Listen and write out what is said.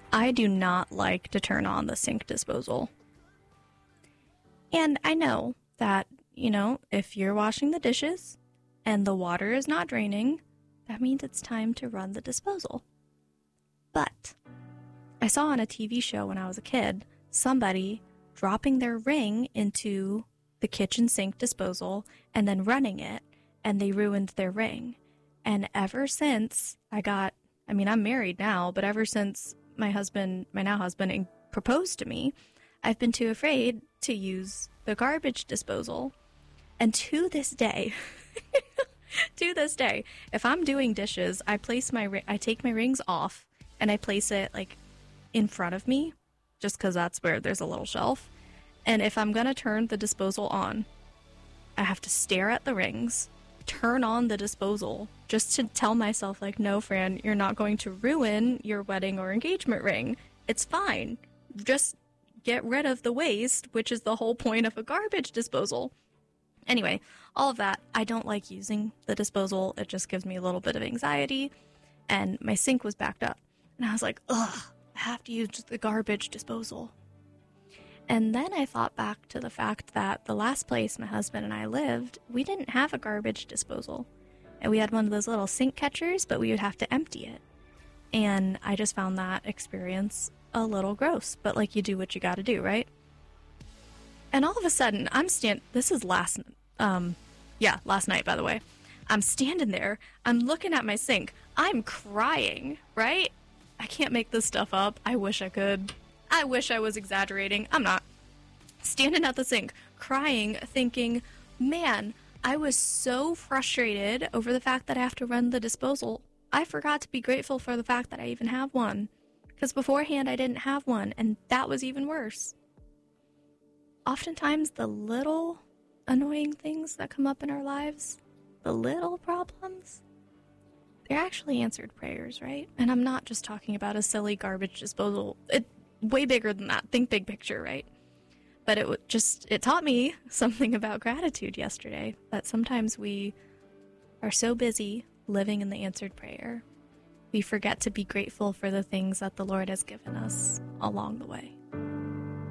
I do not like to turn on the sink disposal. And I know that, if you're washing the dishes and the water is not draining, that means it's time to run the disposal. But I saw on a TV show when I was a kid somebody dropping their ring into the kitchen sink disposal and then running it, and they ruined their ring. And ever since I'm married now, but ever since my now husband, proposed to me, I've been too afraid to use the garbage disposal. And to this day, if I'm doing dishes, I take my rings off and I place it like in front of me, just because that's where there's a little shelf. And if I'm going to turn the disposal on, I have to stare at the rings, turn on the disposal, just to tell myself, like, no, Fran, you're not going to ruin your wedding or engagement ring. It's fine. Just get rid of the waste, which is the whole point of a garbage disposal. Anyway, all of that, I don't like using the disposal. It just gives me a little bit of anxiety. And my sink was backed up. And I was like, ugh, I have to use the garbage disposal. And then I thought back to the fact that the last place my husband and I lived, we didn't have a garbage disposal. And we had one of those little sink catchers, but we would have to empty it. And I just found that experience a little gross. But, like, you do what you gotta do, right? And all of a sudden, this is last night, by the way. I'm standing there, I'm looking at my sink, I'm crying, right? I can't make this stuff up. I wish I could. I wish I was exaggerating. I'm not. Standing at the sink, crying, thinking, man, I was so frustrated over the fact that I have to run the disposal. I forgot to be grateful for the fact that I even have one. Because beforehand, I didn't have one, and that was even worse. Oftentimes, the little annoying things that come up in our lives, the little problems, they're actually answered prayers, right? And I'm not just talking about a silly garbage disposal. It's way bigger than that. Think big picture, right? But it taught me something about gratitude yesterday, that sometimes we are so busy living in the answered prayer, we forget to be grateful for the things that the Lord has given us along the way.